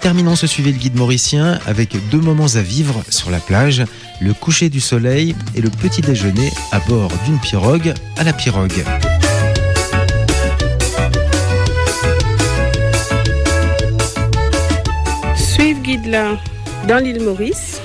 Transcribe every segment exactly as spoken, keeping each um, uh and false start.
terminons ce Suivez le guide mauricien avec deux moments à vivre sur la plage, le coucher du soleil et le petit déjeuner à bord d'une pirogue à la pirogue. Suivez le guide là dans l'île Maurice.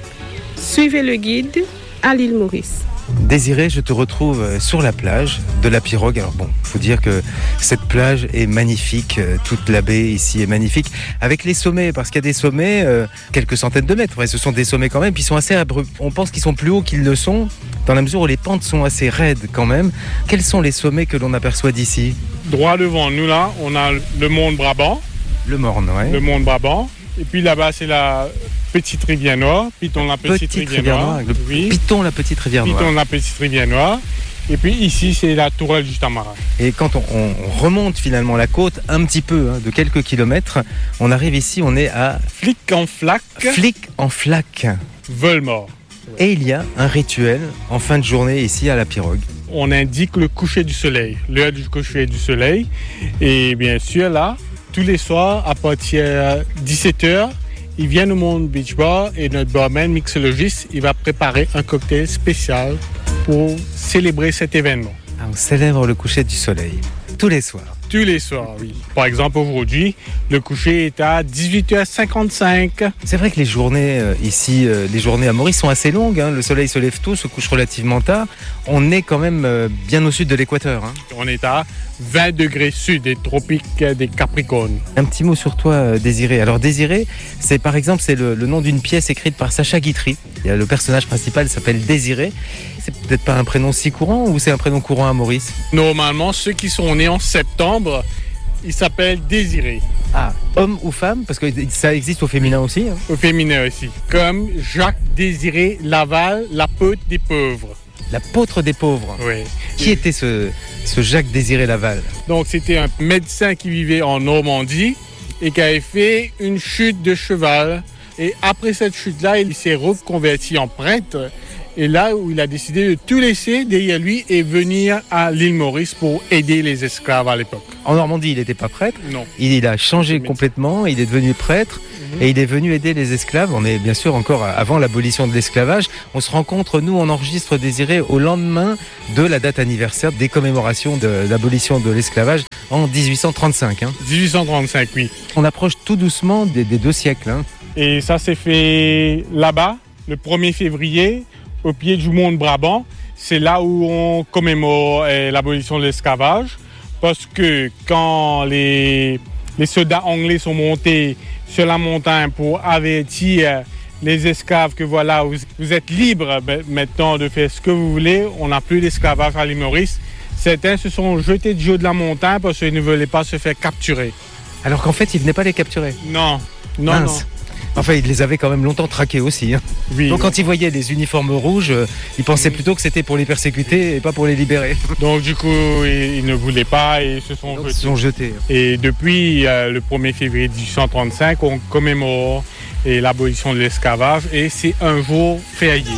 Suivez le guide à l'île Maurice. Désiré, je te retrouve sur la plage de la pirogue. Alors bon, il faut dire que cette plage est magnifique, toute la baie ici est magnifique, avec les sommets, parce qu'il y a des sommets, euh, quelques centaines de mètres, ouais, ce sont des sommets quand même, puis ils sont assez abrupts. On pense qu'ils sont plus hauts qu'ils le sont, dans la mesure où les pentes sont assez raides quand même. Quels sont les sommets que l'on aperçoit d'ici ? Droit devant nous là, on a le mont Brabant. Le Morne, ouais. Le mont Brabant. Et puis là-bas, c'est la petite rivière Noire. Piton, la petite, petite rivière, rivière Noire. Le oui. Piton, la petite rivière Noire. Piton, la petite rivière Noire. Et puis ici, c'est la tourelle du Tamarin. Et quand on, on remonte finalement la côte un petit peu, hein, de quelques kilomètres, on arrive ici, on est à... Flic en flac. Flic en flac. Veulmort. Et il y a un rituel en fin de journée ici à la pirogue. On indique le coucher du soleil, l'heure du coucher du soleil. Et bien sûr, là, tous les soirs, à partir de dix-sept heures, ils viennent au Monde Beach Bar et notre barman mixologiste, il va préparer un cocktail spécial pour célébrer cet événement. Ah, on célèbre le coucher du soleil tous les soirs. Tous les soirs, oui. Par exemple, aujourd'hui, le coucher est à dix-huit heures cinquante-cinq. C'est vrai que les journées euh, ici, euh, les journées à Maurice sont assez longues. Hein. Le soleil se lève tôt, se couche relativement tard. On est quand même euh, bien au sud de l'équateur. Hein. On est à vingt degrés sud des tropiques des Capricornes. Un petit mot sur toi, euh, Désiré. Alors Désiré, c'est par exemple c'est le, le nom d'une pièce écrite par Sacha Guitry. Il y a le personnage principal s'appelle Désiré. C'est peut-être pas un prénom si courant ou c'est un prénom courant à Maurice ? Normalement, ceux qui sont nés en septembre, ils s'appellent Désiré. Ah, homme ou femme ? Parce que ça existe au féminin aussi. Hein. Au féminin aussi. Comme Jacques Désiré Laval, l'apôtre des pauvres. L'apôtre des pauvres. Oui. Qui était ce, ce Jacques Désiré Laval ? Donc c'était un médecin qui vivait en Normandie et qui avait fait une chute de cheval. Et après cette chute-là, il s'est reconverti en prêtre. Et là où il a décidé de tout laisser derrière lui et venir à l'île Maurice pour aider les esclaves à l'époque. En Normandie, il n'était pas prêtre. Non. Il, il a changé complètement, il est devenu prêtre mmh. et il est venu aider les esclaves. On est bien sûr encore avant l'abolition de l'esclavage. On se rencontre, nous, on enregistre Désiré au lendemain de la date anniversaire des commémorations de l'abolition de l'esclavage en dix-huit cent trente-cinq. Hein. dix-huit cent trente-cinq, oui. On approche tout doucement des, des deux siècles. Hein. Et ça s'est fait là-bas, le premier février. Au pied du mont Brabant, c'est là où on commémore eh, l'abolition de l'esclavage, parce que quand les, les soldats anglais sont montés sur la montagne pour avertir les esclaves que voilà, vous, vous êtes libres maintenant de faire ce que vous voulez, on n'a plus d'esclavage à l'île Maurice. Certains se sont jetés du haut de la montagne parce qu'ils ne voulaient pas se faire capturer. Alors qu'en fait, ils ne venaient pas les capturer. Non, non, Mince. non. Enfin, ils les avaient quand même longtemps traqués aussi. Hein. Oui, Donc oui. quand ils voyaient les uniformes rouges, euh, ils pensaient oui. plutôt que c'était pour les persécuter et pas pour les libérer. Donc du coup, ils, ils ne voulaient pas et ils se sont Donc, jetés. Se sont jetés. Et depuis euh, le premier février dix-huit cent trente-cinq, on commémore et l'abolition de l'esclavage et c'est un jour férié.